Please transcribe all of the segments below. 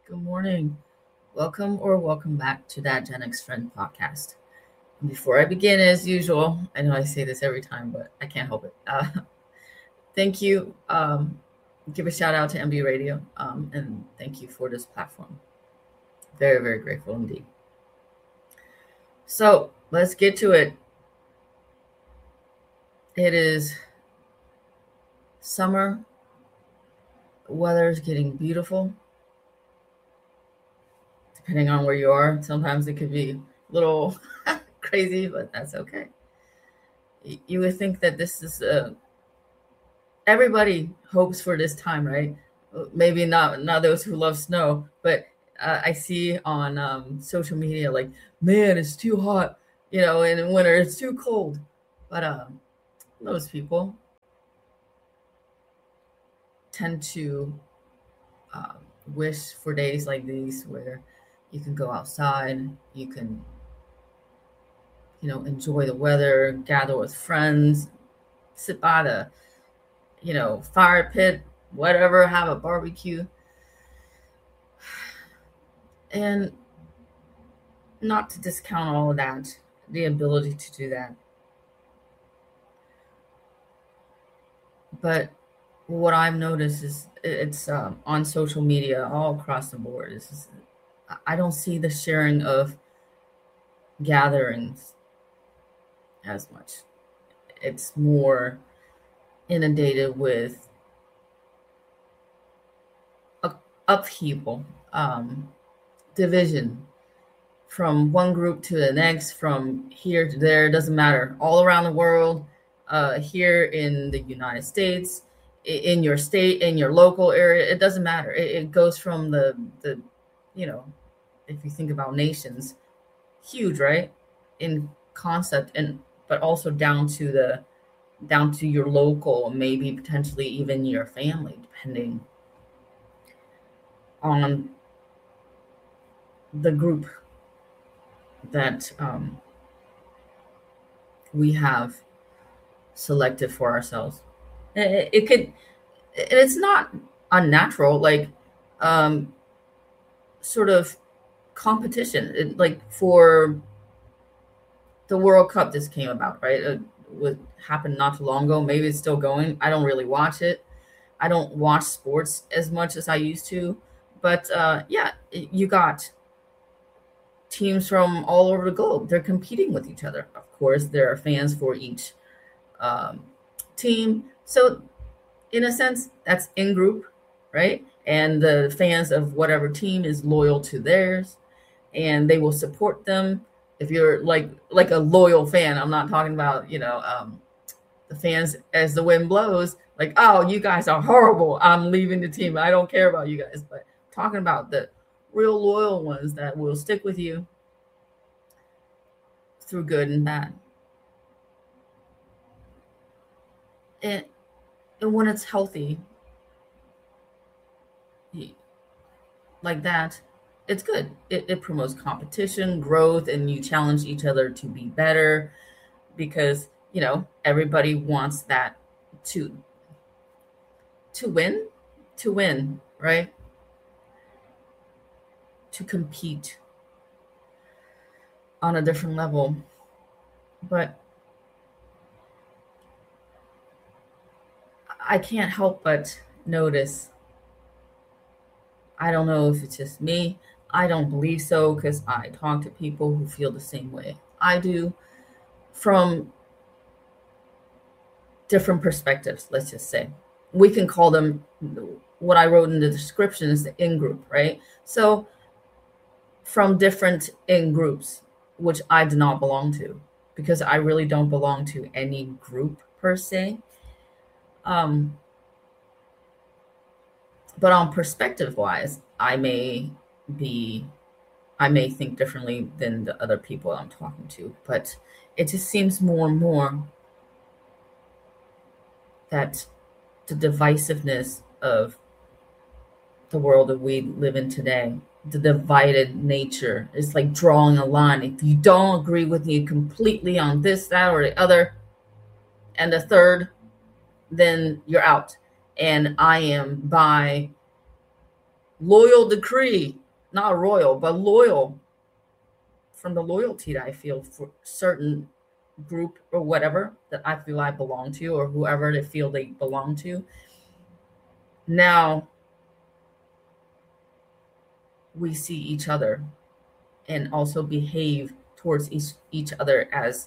Good morning. Welcome back to that Gen X Friend podcast. And before I begin, as usual, I know I say this every time, but I can't help it. Thank you. Give a shout out to MB Radio, and thank you for this platform. Very, very grateful indeed. So let's get to it. It is summer. Weather is getting beautiful. Depending on where you are, sometimes it could be a little crazy, but that's okay. You would think that this is everybody hopes for this time, right? Maybe not those who love snow, but I see on social media like, man, it's too hot, in winter it's too cold. But most people tend to wish for days like these where you can go outside, you can enjoy the weather, gather with friends, sit by the fire pit, whatever, have a barbecue. And not to discount all of that, the ability to do that. But what I've noticed is it's on social media all across the board. I don't see the sharing of gatherings as much. It's more inundated with upheaval, division from one group to the next, from here to there, doesn't matter, all around the world, here in the United States, in your state, in your local area, it doesn't matter. It goes from the if you think about nations, huge, right, in concept, but also down to your local, maybe potentially even your family, depending on the group that we have selected for ourselves. It's not unnatural, like sort of competition, like for the World Cup this came about, right? What happened not too long ago. Maybe it's still going. I don't really watch it. I don't watch sports as much as I used to. But yeah, you got teams from all over the globe. They're competing with each other. Of course, there are fans for each team. So in a sense, that's in group, right? And the fans of whatever team is loyal to theirs, and they will support them. If you're like a loyal fan, I'm not talking about, the fans as the wind blows, like, oh, you guys are horrible, I'm leaving the team, I don't care about you guys. But talking about the real loyal ones that will stick with you through good and bad. And when it's healthy like that, it's good. It promotes competition, growth, and you challenge each other to be better, because everybody wants that to win, right? To compete on a different level. But I can't help but notice, I don't know if it's just me, I don't believe so, because I talk to people who feel the same way I do, from different perspectives, let's just say. We can call them, what I wrote in the description is the in-group, right? So from different in-groups, which I do not belong to, because I really don't belong to any group per se. But on perspective-wise, I may think differently than the other people I'm talking to, but it just seems more and more that the divisiveness of the world that we live in today, the divided nature, is like drawing a line. If you don't agree with me completely on this, that, or the other, and the third, then you're out. And I am by loyal decree, not royal, but loyal, from the loyalty that I feel for certain group or whatever that I feel I belong to, or whoever they feel they belong to. Now we see each other and also behave towards each other as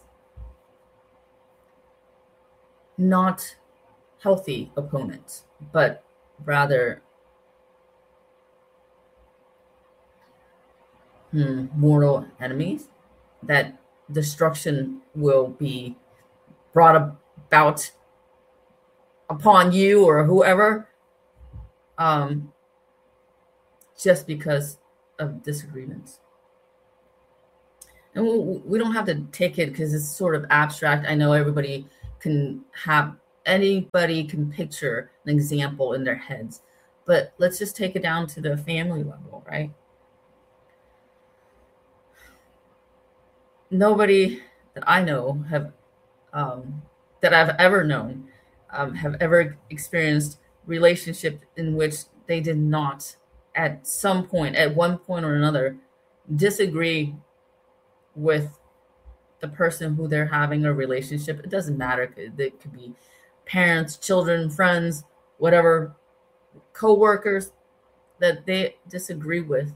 not healthy opponents, but rather mortal enemies, that destruction will be brought about upon you or whoever, just because of disagreements. And we don't have to take it because it's sort of abstract. I know anybody can picture an example in their heads, but let's just take it down to the family level, right? Nobody that I know that I've ever known have ever experienced relationship in which they did not at one point or another, disagree with the person who they're having a relationship. It doesn't matter. It could be parents, children, friends, whatever, co-workers that they disagree with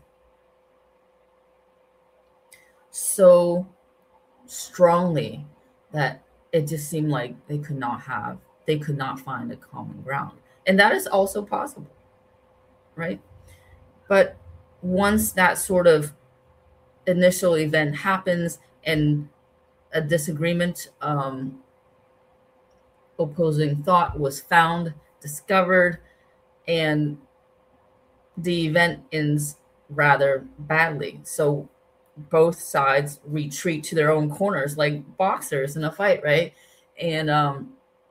so strongly that it just seemed like they could not find a common ground. And that is also possible, right? But once that sort of initial event happens and a disagreement, opposing thought was found, discovered, and the event ends rather badly. So both sides retreat to their own corners like boxers in a fight, right? And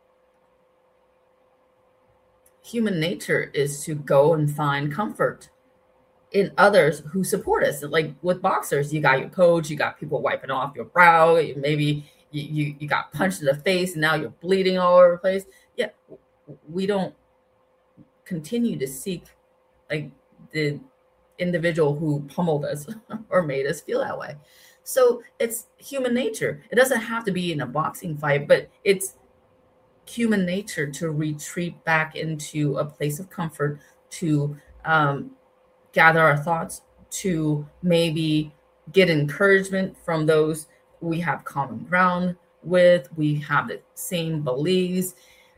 human nature is to go and find comfort in others who support us. Like with boxers, you got your coach, you got people wiping off your brow, maybe you got punched in the face and now you're bleeding all over the place. Yeah, we don't continue to seek like the individual who pummeled us or made us feel that way. So it's human nature. It doesn't have to be in a boxing fight, but it's human nature to retreat back into a place of comfort, to gather our thoughts, to maybe get encouragement from those we have common ground with, we have the same beliefs.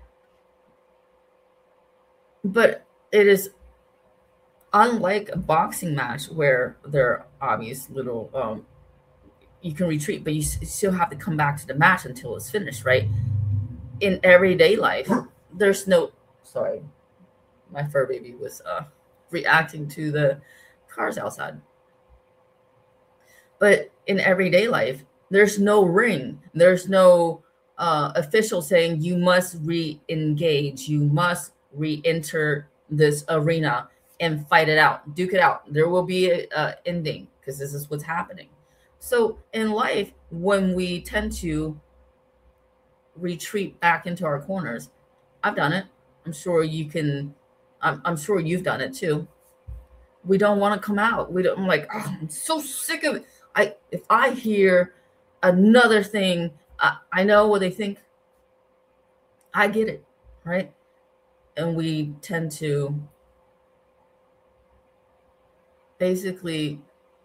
But it is unlike a boxing match where there are obvious little you can retreat, but you still have to come back to the match until it's finished, right? In everyday life, there's no, sorry, my fur baby was reacting to the cars outside. But in everyday life, there's no ring. There's no official saying you must re-engage. You must re-enter this arena and fight it out, duke it out. There will be an ending because this is what's happening. So in life, when we tend to retreat back into our corners, I've done it. I'm sure you can. I'm sure you've done it too. We don't want to come out. I'm like, oh, I'm so sick of it. If I hear another thing, I know what they think. I get it, right? And we tend to basically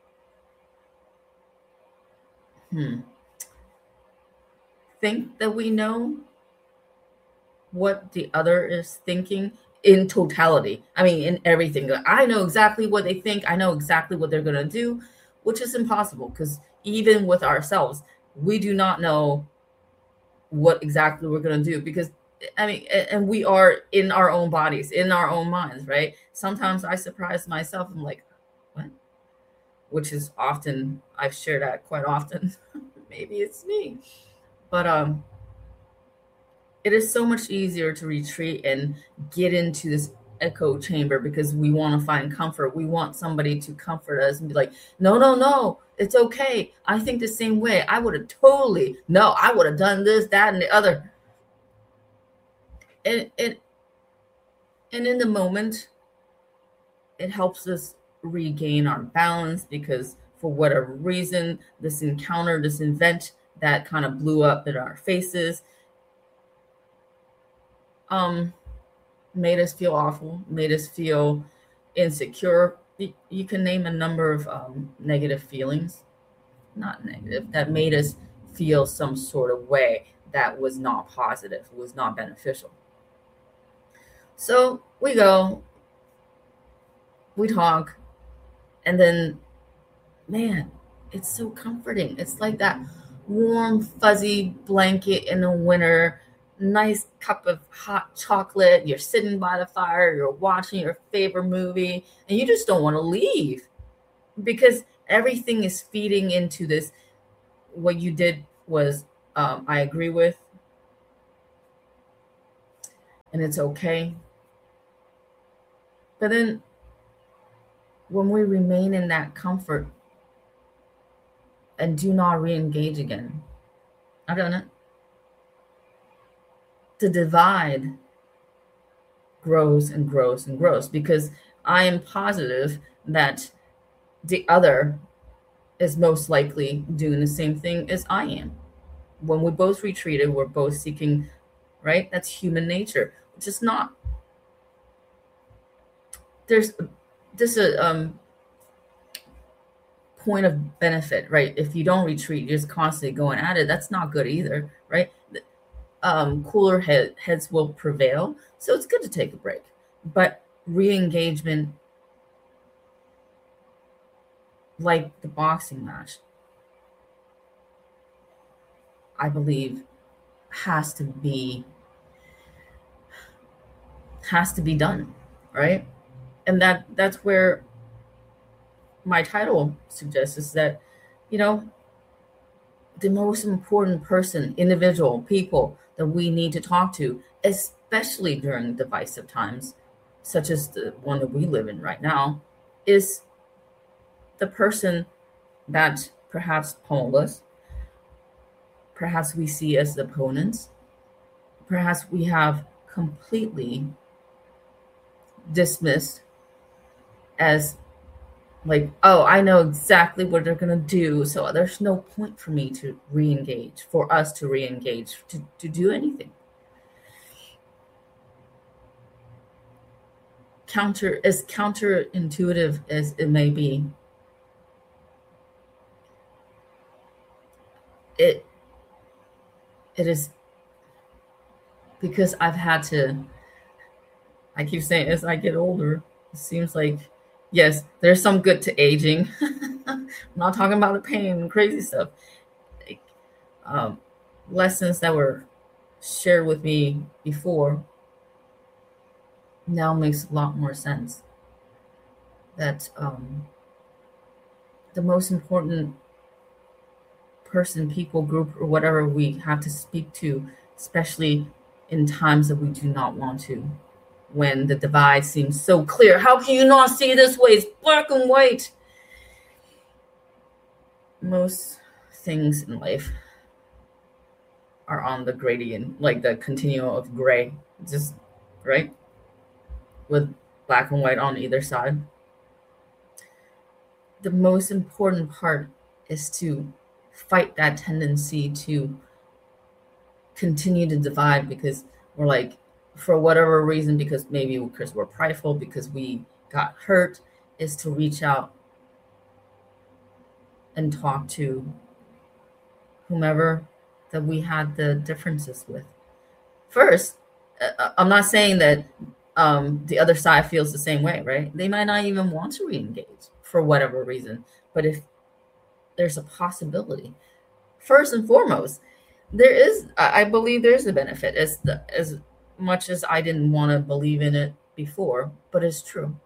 think that we know what the other is thinking in totality. I mean, in everything. I know exactly what they think. I know exactly what they're going to do, which is impossible because even with ourselves, we do not know what exactly we're going to do because, I mean, and we are in our own bodies, in our own minds, right? Sometimes I surprise myself. I'm like, what? Which is often, I've shared that quite often. Maybe it's me. But it is so much easier to retreat and get into this echo chamber because we want to find comfort. We want somebody to comfort us and be like, no, it's okay. I think the same way. I would have done this, that, and the other. And in the moment, it helps us regain our balance, because for whatever reason, this encounter, this event that kind of blew up in our faces, made us feel awful, made us feel insecure. You can name a number of negative feelings, not negative, that made us feel some sort of way that was not positive, was not beneficial. So we go, we talk, and then, man, it's so comforting. It's like that warm, fuzzy blanket in the winter, nice cup of hot chocolate. You're sitting by the fire, you're watching your favorite movie, and you just don't want to leave, because everything is feeding into this. What you did was, I agree with, and it's okay. But then when we remain in that comfort and do not re-engage again, I don't know, the divide grows and grows and grows, because I am positive that the other is most likely doing the same thing as I am. When we both retreated, we're both seeking, right? That's human nature. Just not, there's this a point of benefit, right? If you don't retreat, you're just constantly going at it. That's not good either, right? Cooler heads will prevail. So it's good to take a break. But re-engagement, like the boxing match, I believe has to be done, right? And that's where my title suggests, is that, the most important person, individual, people that we need to talk to, especially during divisive times, such as the one that we live in right now, is the person that perhaps pummeled us, perhaps we see as opponents, perhaps we have completely dismissed as like, oh, I know exactly what they're going to do, so there's no point for me to re-engage, for us to re-engage, to do anything. As counterintuitive as it may be, it is, because I've had to, I keep saying, as I get older, it seems like, yes, there's some good to aging. I'm not talking about the pain and crazy stuff. Like, lessons that were shared with me before now makes a lot more sense. That the most important person, people, group, or whatever we have to speak to, especially in times that we do not want to, when the divide seems so clear. How can you not see this way? It's black and white. Most things in life are on the gradient, like the continuum of gray, just, right? With black and white on either side. The most important part is to fight that tendency to continue to divide, because we're like, for whatever reason, because maybe because we're prideful, because we got hurt, is to reach out and talk to whomever that we had the differences with. First, I'm not saying that the other side feels the same way, right? They might not even want to re-engage for whatever reason. But if there's a possibility, first and foremost, I believe there's a benefit, as much as I didn't want to believe in it before, but it's true.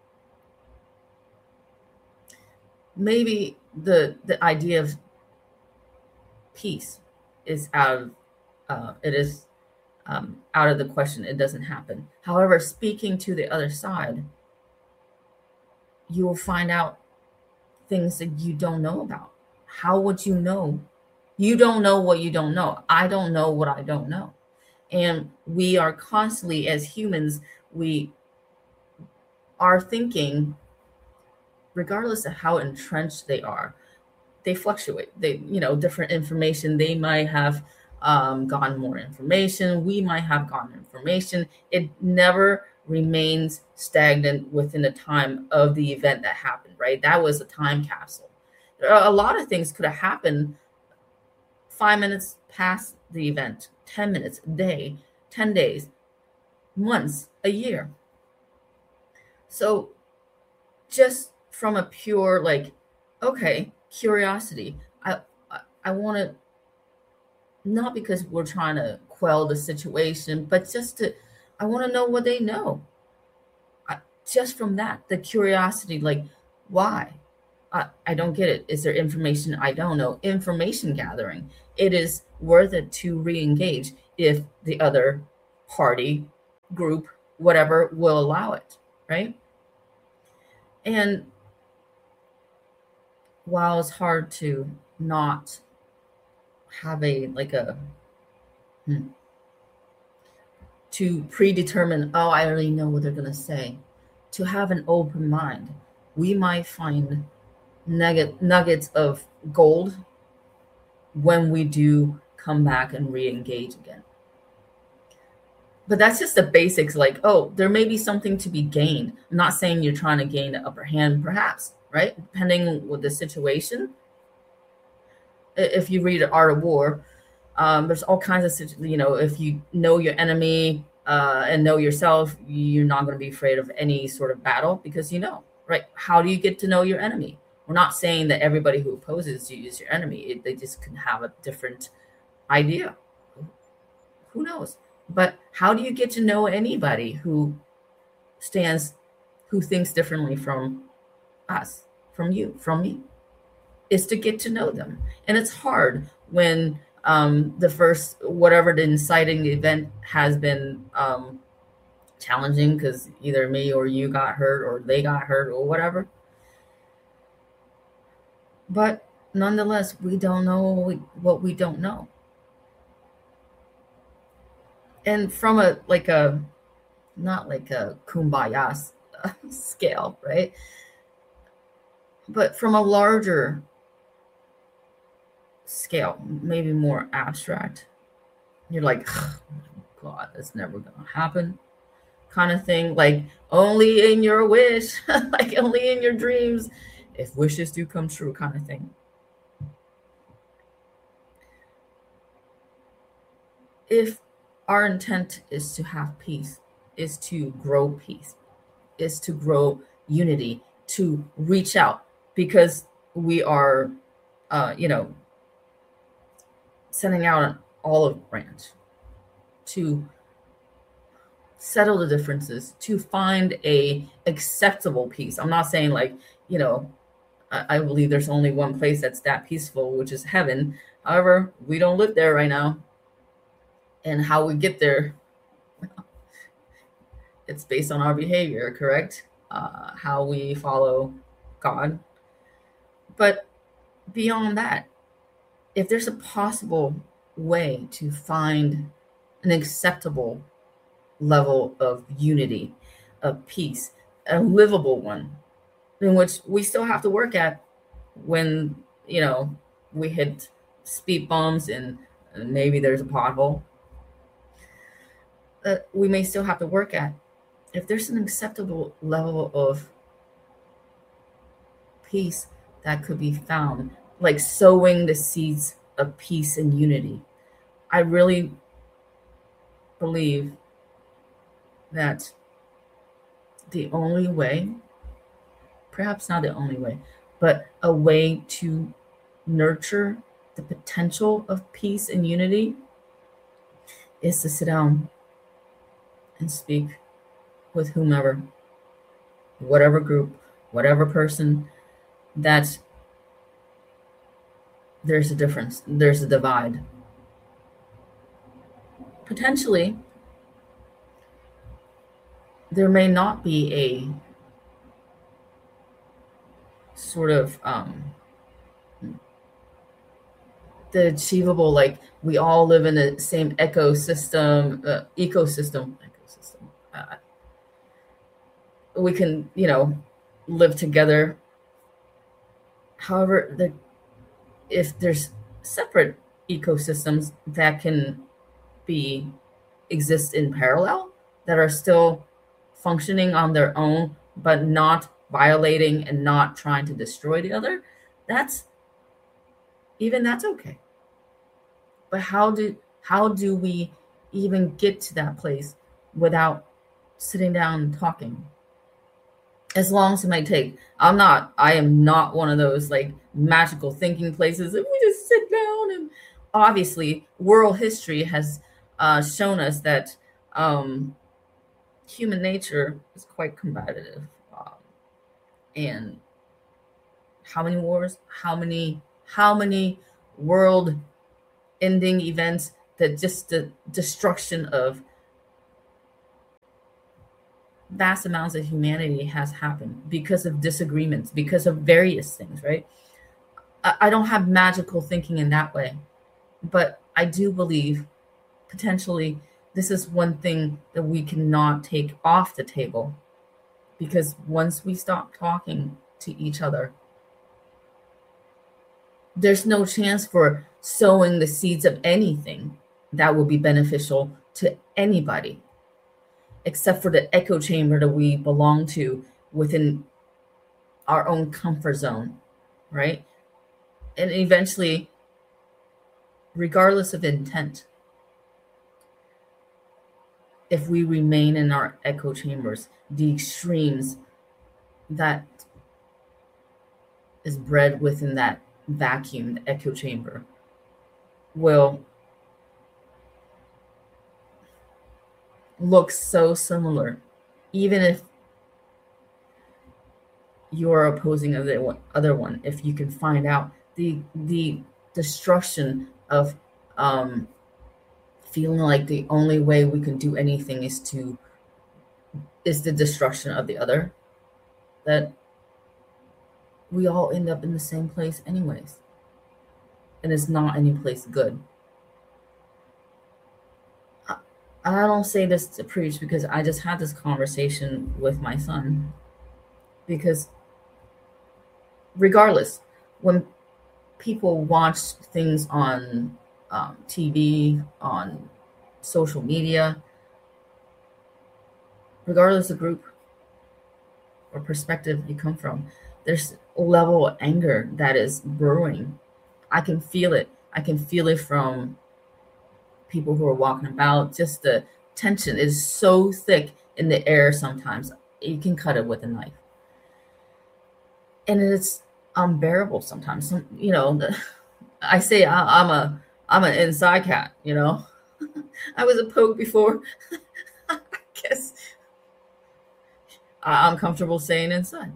Maybe the idea of peace is out of the question. It doesn't happen. However, speaking to the other side, you will find out things that you don't know about. How would you know? You don't know what you don't know. I don't know what I don't know. And we are constantly, as humans, we our thinking, regardless of how entrenched they are, they fluctuate. They, different information. They might have gotten more information. We might have gotten information. It never remains stagnant within the time of the event that happened, right? That was a time capsule. A lot of things could have happened 5 minutes past the event, 10 minutes, a day, 10 days, months, a year. So just from a pure, okay, curiosity, I want to, not because we're trying to quell the situation, but I want to know what they know. Just from that, the curiosity, why? I don't get it. Is there information I don't know? Information gathering. It is worth it to re-engage if the other party, group, whatever, will allow it, right? And while it's hard to not have to predetermine, oh, I already know what they're going to say, to have an open mind, we might find nuggets of gold when we do come back and re-engage again. But that's just the basics, there may be something to be gained. I'm not saying you're trying to gain the upper hand, perhaps, right? Depending with the situation. If you read Art of War, there's all kinds of, if you know your enemy and know yourself, you're not going to be afraid of any sort of battle because right? How do you get to know your enemy? We're not saying that everybody who opposes you is your enemy. They just can have a different idea. Who knows? But how do you get to know anybody who thinks differently from us, from you, from me? Is to get to know them. And it's hard when the first, whatever the inciting event has been challenging because either me or you got hurt or they got hurt or whatever. But nonetheless, we don't know what we don't know. And from not like a kumbaya scale, right? But from a larger scale, maybe more abstract, you're like, oh, God, that's never going to happen kind of thing. Like only in your wish, like only in your dreams, if wishes do come true kind of thing. If our intent is to have peace, is to grow peace, is to grow unity, to reach out, because we are, sending out an olive branch to settle the differences, to find a acceptable peace. I'm not saying I believe there's only one place that's that peaceful, which is heaven. However, we don't live there right now. And how we get there, it's based on our behavior, correct? How we follow God. But beyond that, if there's a possible way to find an acceptable level of unity, of peace, a livable one, in which we still have to work at when, we hit speed bumps and maybe there's a pothole, that we may still have to work at. If there's an acceptable level of peace that could be found, like sowing the seeds of peace and unity, I really believe that the only way, perhaps not the only way, but a way to nurture the potential of peace and unity is to sit down and speak with whomever, whatever group, whatever person, that there's a difference, there's a divide. Potentially, there may not be a sort of the achievable, like we all live in the same ecosystem. we can, live together. However, if there's separate ecosystems that can be exist in parallel, that are still functioning on their own but not violating and not trying to destroy the other, that's okay. But how do we even get to that place without sitting down and talking? As long as it might take. I am not one of those like magical thinking places that we just sit down. And obviously world history has shown us that human nature is quite combative. And how many wars, how many world ending events, that just the destruction of vast amounts of humanity has happened because of disagreements, because of various things, right? I don't have magical thinking in that way, but I do believe potentially this is one thing that we cannot take off the table, because once we stop talking to each other, there's no chance for sowing the seeds of anything that will be beneficial to anybody, except for the echo chamber that we belong to within our own comfort zone, right? And eventually, regardless of intent, if we remain in our echo chambers, the extremes that is bred within that vacuum, the echo chamber, will look so similar, even if you're opposing the other one. If you can find out the destruction of feeling like the only way we can do anything is the destruction of the other, that we all end up in the same place anyways, and it's not any place good. I don't say this to preach, because I just had this conversation with my son. Because regardless, when people watch things on TV, on social media, regardless of group or perspective you come from, there's a level of anger that is brewing. I can feel it. I can feel it from people who are walking about. Just the tension is so thick in the air sometimes. You can cut it with a knife. And it's unbearable sometimes. I say I'm an inside cat, I was a poke before. I guess I'm comfortable saying inside.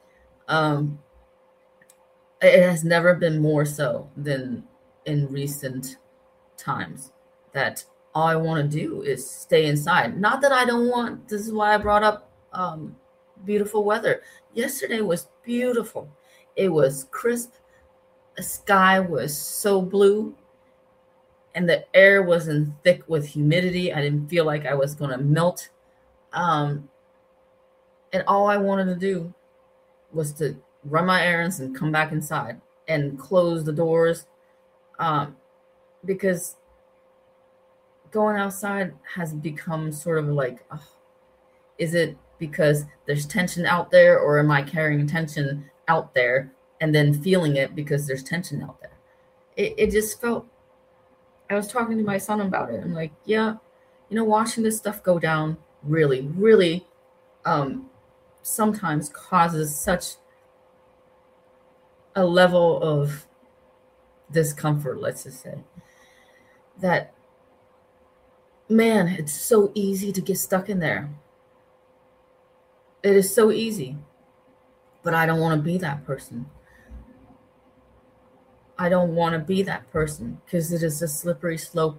It has never been more so than in recent times, that all I want to do is stay inside. Not that I don't want, this is why I brought up beautiful weather. Yesterday was beautiful. It was crisp. The sky was so blue, and the air wasn't thick with humidity. I didn't feel like I was going to melt. And all I wanted to do was to run my errands and come back inside and close the doors, because going outside has become sort of like, is it because there's tension out there, or am I carrying tension out there and then feeling it because there's tension out there? It just felt, I was talking to my son about it. I'm like, yeah, watching this stuff go down really, really sometimes causes such a level of discomfort, let's just say, that, man, it's so easy to get stuck in there. It is so easy. But I don't want to be that person. I don't want to be that person, because it is a slippery slope.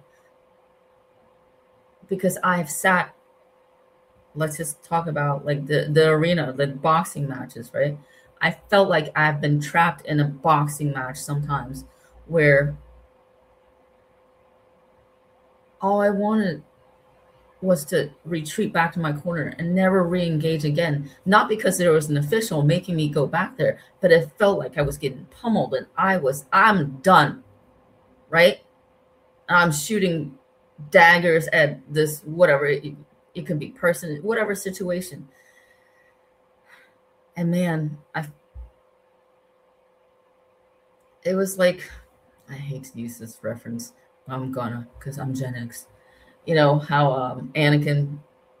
Because I've sat, let's just talk about like the arena, the boxing matches, right? I felt like I've been trapped in a boxing match sometimes, where all I wanted was to retreat back to my corner and never re-engage again. Not because there was an official making me go back there, but it felt like I was getting pummeled and I'm done, right? I'm shooting daggers at this, whatever, it could be person, whatever situation. And man, it was like, I hate to use this reference, but I'm gonna, because I'm Gen X. You know how Anakin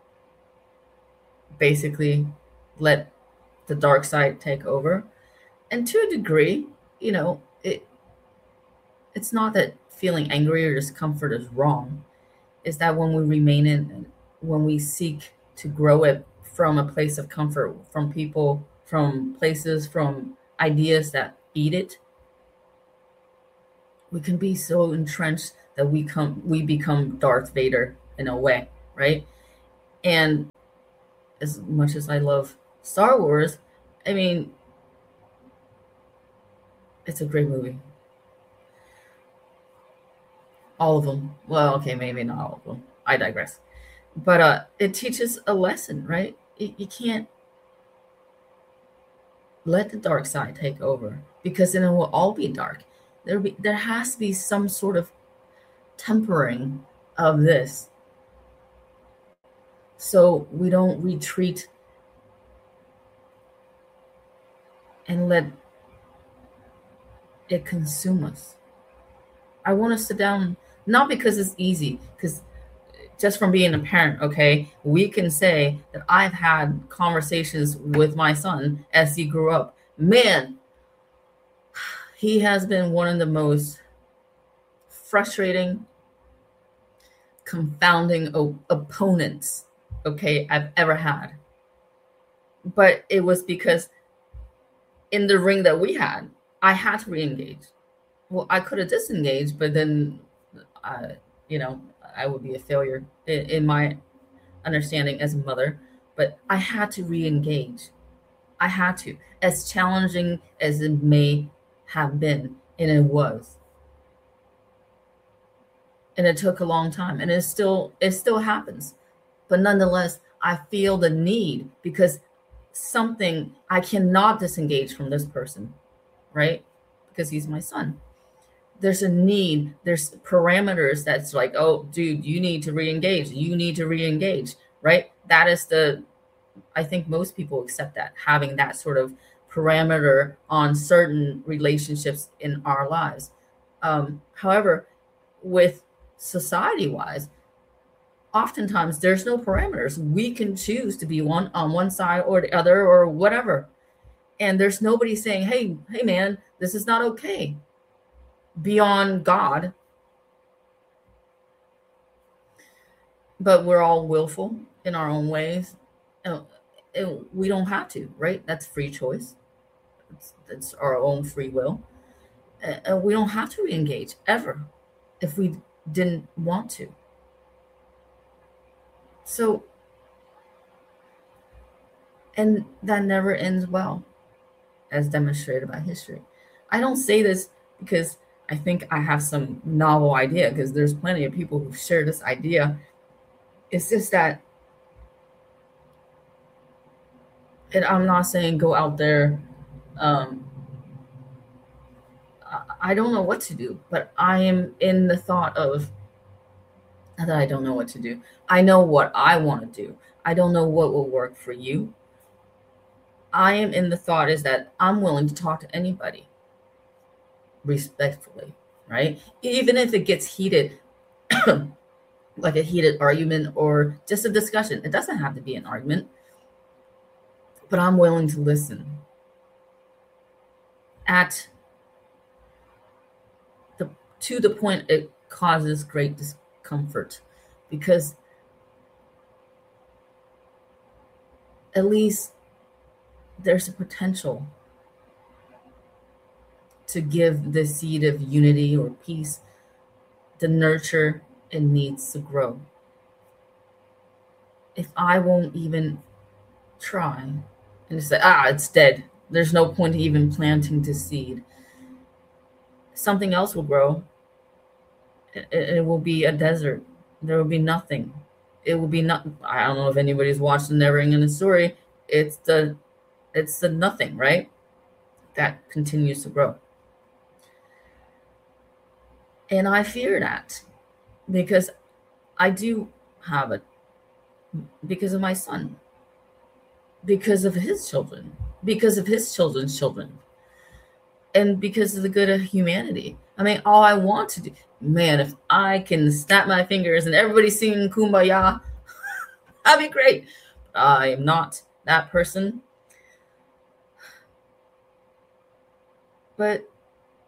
basically let the dark side take over, and to a degree, you know, it's not that feeling angry or discomfort is wrong. Is that when we remain in, when we seek to grow it from a place of comfort, from people, from places, from ideas that feed it, we can be so entrenched that we become Darth Vader in a way, right? And as much as I love Star Wars, I mean, it's a great movie. All of them. Well, okay, maybe not all of them. I digress. But it teaches a lesson, right? You can't let the dark side take over, because then it will all be dark. There has to be some sort of tempering of this, so we don't retreat and let it consume us. I want to sit down, not because it's easy, because just from being a parent, okay, we can say that I've had conversations with my son as he grew up. Man, he has been one of the most frustrating, confounding opponents, okay, I've ever had. But it was because in the ring that we had, I had to re-engage. Well, I could have disengaged, but then, you know, I would be a failure in my understanding as a mother. But I had to re-engage. I had to, as challenging as it may have been, and it was. And it took a long time, and it still happens. But nonetheless, I feel the need, because something, I cannot disengage from this person, right? Because he's my son. There's a need, there's parameters that's like, oh, dude, you need to re-engage. You need to re-engage, right? That is I think most people accept that, having that sort of parameter on certain relationships in our lives. However, with society wise, oftentimes there's no parameters. We can choose to be on one side or the other or whatever. And there's nobody saying, hey man, this is not okay, beyond God. But we're all willful in our own ways. We don't have to, right? That's free choice. It's our own free will. And we don't have to re-engage ever if we didn't want to. So, and that never ends well, as demonstrated by history. I don't say this because I think I have some novel idea, because there's plenty of people who share this idea. It's just that, and I'm not saying go out there. I don't know what to do, but I am in the thought of, not that I don't know what to do. I know what I want to do. I don't know what will work for you. I am in the thought is that I'm willing to talk to anybody respectfully, right? Even if it gets heated, like a heated argument or just a discussion. It doesn't have to be an argument, but I'm willing to listen to the point it causes great discomfort, because at least there's a potential to give the seed of unity or peace the nurture it needs to grow. If I won't even try and say, it's dead, there's no point even planting the seed, something else will grow. It will be a desert. There will be nothing. it will be not. I don't know if anybody's watched the Never Ending Story. It's the nothing, right? That continues to grow. And I fear that because I do have it, because of my son, because of his children, because of his children's children, and because of the good of humanity. I mean, all I want to do, man, if I can snap my fingers and everybody singing Kumbaya, that'd be great. I am not that person. But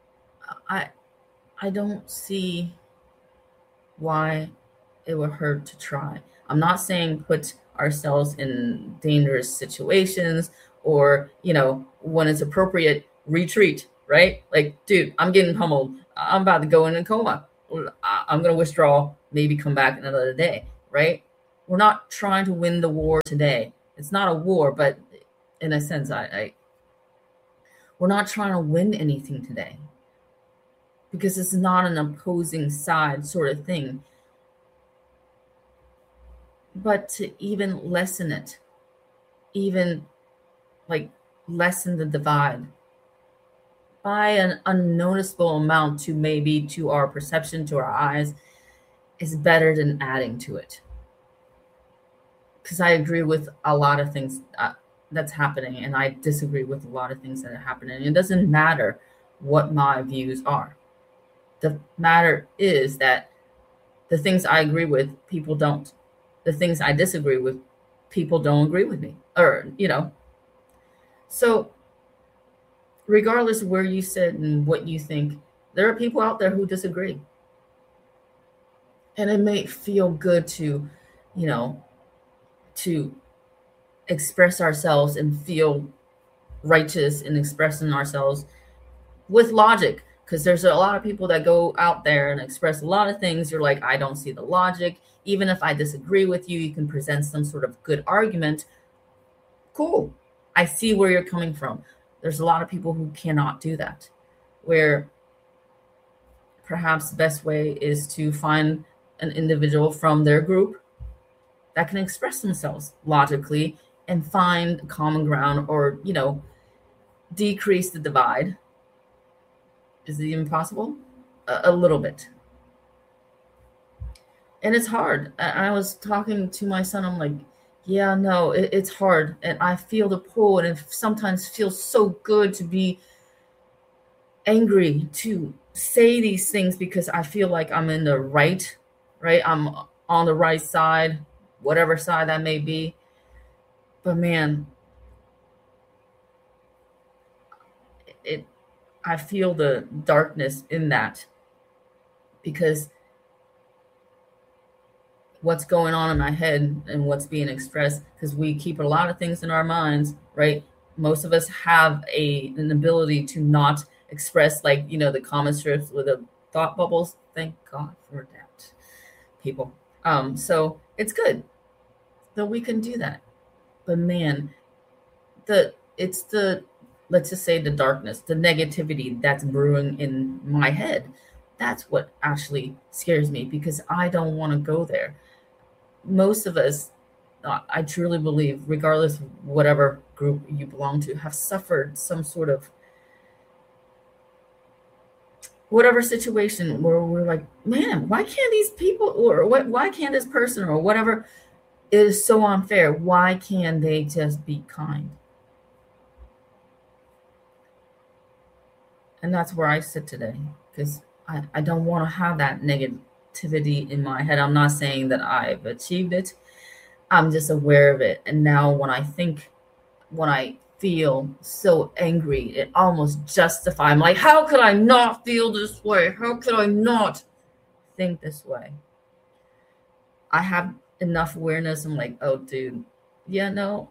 I don't see why it would hurt to try. I'm not saying put ourselves in dangerous situations or, when it's appropriate, retreat, right? Like, dude, I'm getting pummeled. I'm about to go in a coma. I'm going to withdraw, maybe come back another day, right? We're not trying to win the war today. It's not a war, but in a sense, we're not trying to win anything today because it's not an opposing side sort of thing. But to even lessen it, even like lessen the divide by an unnoticeable amount to maybe to our perception, to our eyes, is better than adding to it. Because I agree with a lot of things that's happening, and I disagree with a lot of things that are happening. It doesn't matter what my views are. The matter is that the things I agree with, people don't. The things I disagree with, people don't agree with me. So regardless of where you sit and what you think, there are people out there who disagree. And it may feel good to express ourselves and feel righteous in expressing ourselves with logic, because there's a lot of people that go out there and express a lot of things. You're like, I don't see the logic. Even if I disagree with you, you can present some sort of good argument. Cool. I see where you're coming from. There's a lot of people who cannot do that, where perhaps the best way is to find an individual from their group that can express themselves logically and find common ground, or, decrease the divide. Is it even possible? A little bit. And it's hard. I was talking to my son. I'm like, yeah, no, it's hard. And I feel the pull, and it sometimes feels so good to be angry, to say these things, because I feel like I'm in the right? I'm on the right side, whatever side that may be. But man, I feel the darkness in that, because what's going on in my head and what's being expressed, because we keep a lot of things in our minds, right? Most of us have an ability to not express, like, the common strips with the thought bubbles. Thank God for that, people. So it's good that we can do that. But man, let's just say the darkness, the negativity that's brewing in my head, that's what actually scares me, because I don't want to go there. Most of us, I truly believe, regardless of whatever group you belong to, have suffered some sort of whatever situation where we're like, man, why can't these people, or why can't this person, or whatever, it is so unfair. Why can't they just be kind? And that's where I sit today, because I don't want to have that negativity in my head. I'm not saying that I've achieved it. I'm just aware of it. And now when I feel so angry, it almost justifies. I'm like, how could I not feel this way? How could I not think this way? I have enough awareness. I'm like, oh, dude, yeah, no,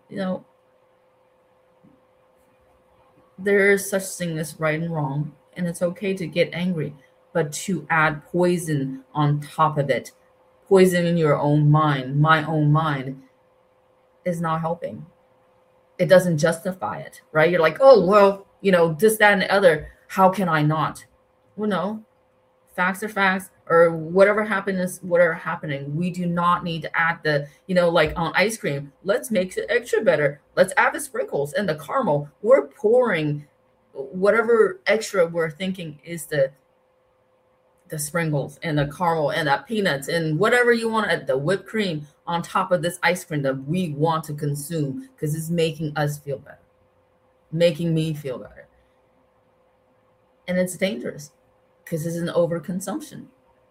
there is such thing as right and wrong, and it's okay to get angry, but to add poison on top of it, poison in your own mind, my own mind, is not helping. It doesn't justify it, right? You're like, oh, well, this, that, and the other. How can I not? Well, no. Facts are facts, or whatever happened is whatever happening. We do not need to add the, like on ice cream, let's make it extra better. Let's add the sprinkles and the caramel. We're pouring whatever extra we're thinking is the sprinkles and the caramel and the peanuts and whatever you want at the whipped cream on top of this ice cream that we want to consume because it's making us feel better, making me feel better. And it's dangerous because it's an overconsumption.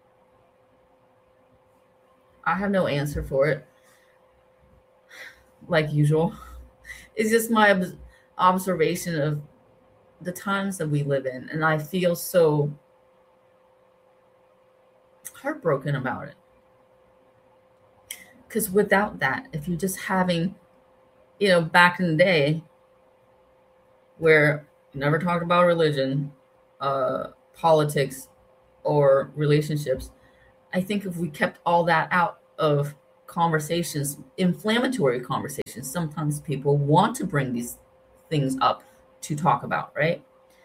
I have no answer for it. Like usual, it's just my observation of the times that we live in, and I feel so heartbroken about it. Because without that, if you're just having, back in the day where you never talked about religion, politics, or relationships, I think if we kept all that out of conversations, inflammatory conversations, sometimes people want to bring these things up to talk about, right?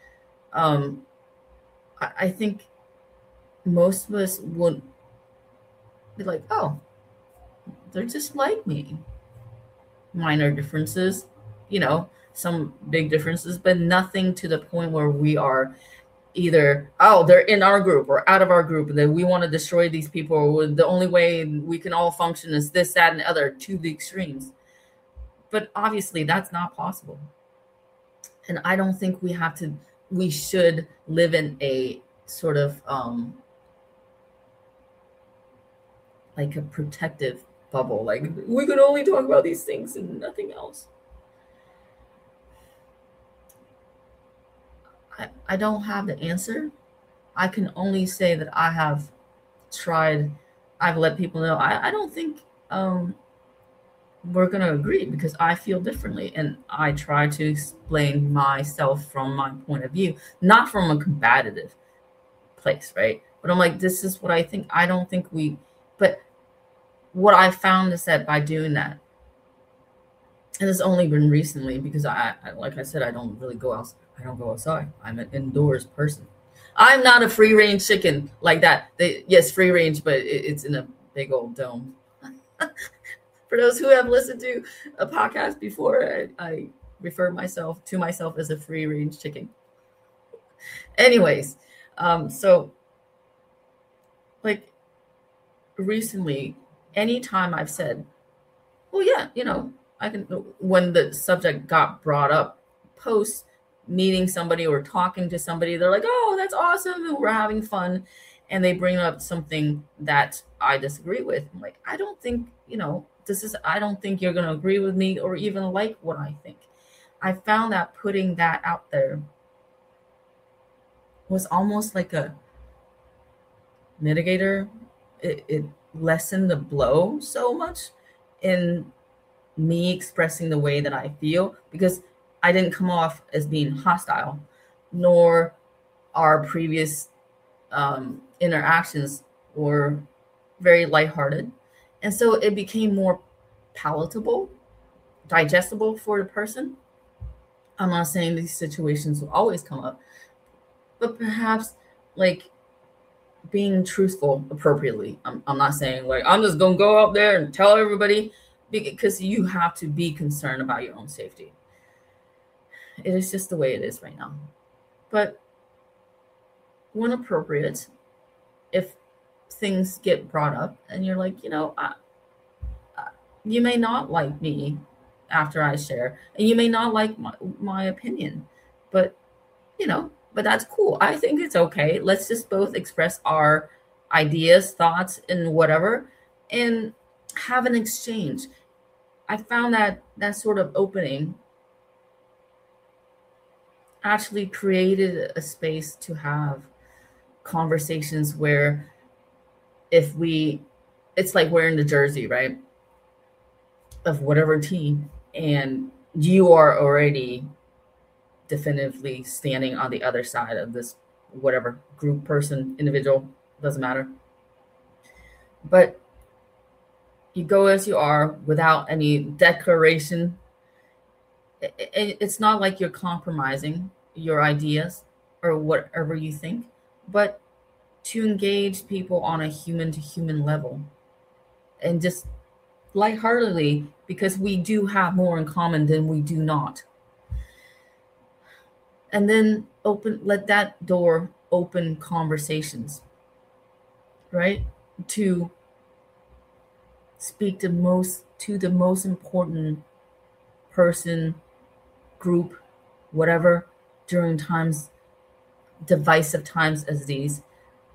I think most of us would be like, oh, they're just like me. Minor differences, some big differences, but nothing to the point where we are either, oh, they're in our group or out of our group, and then we want to destroy these people, or the only way we can all function is this, that, and the other, to the extremes. But obviously that's not possible. And I don't think we should live in a sort of like a protective bubble. Like we could only talk about these things and nothing else. I don't have the answer. I can only say that I have tried. I've let people know I don't think we're going to agree because I feel differently. And I try to explain myself from my point of view, not from a combative place, right? But I'm like, this is what I think. I don't think but what I found is that by doing that, and it's only been recently because I like I said, I don't really go outside. I don't go outside. I'm an indoors person. I'm not a free range chicken like that. Yes, free range, but it's in a big old dome. For those who have listened to a podcast before, I refer to myself as a free range chicken. Anyways, so like recently, anytime I've said, well, yeah, I can, when the subject got brought up post meeting somebody or talking to somebody, they're like, oh, that's awesome, and we're having fun, and they bring up something that I disagree with. I'm like, I don't think, I don't think you're going to agree with me or even like what I think. I found that putting that out there was almost like a mitigator. It lessened the blow so much in me expressing the way that I feel, because I didn't come off as being hostile, nor our previous interactions were very lighthearted. And so it became more palatable, digestible for the person. I'm not saying these situations will always come up, but perhaps like being truthful appropriately. I'm not saying like, I'm just going to go out there and tell everybody, because you have to be concerned about your own safety. It is just the way it is right now. But when appropriate, if things get brought up and you're like, you may not like me after I share, and you may not like my opinion, but but that's cool. I think it's okay. Let's just both express our ideas, thoughts, and whatever, and have an exchange. I found that sort of opening actually created a space to have conversations where it's like wearing the jersey, right, of whatever team, and you are already definitively standing on the other side of this whatever group, person, individual, doesn't matter. But you go as you are without any declaration. It's not like you're compromising your ideas or whatever you think, but to engage people on a human to human level and just lightheartedly, because we do have more in common than we do not. And then let that door open conversations, right? To speak to the most important person, group, whatever, during divisive times as these.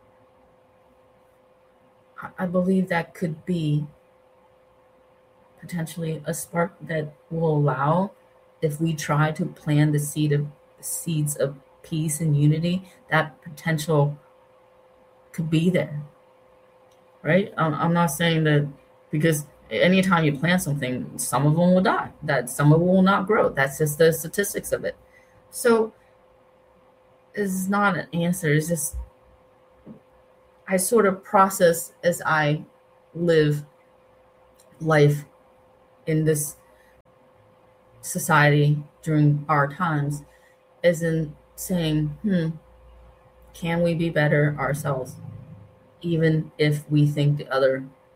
I believe that could be potentially a spark that will allow, if we try to plant the seeds of peace and unity, that potential could be there, right? I'm not saying that, because anytime you plant something, some of them will die, that some of them will not grow. That's just the statistics of it. So it's not an answer. It's just, I sort of process as I live life in this society during our times, as in saying, can we be better ourselves, even if we think the other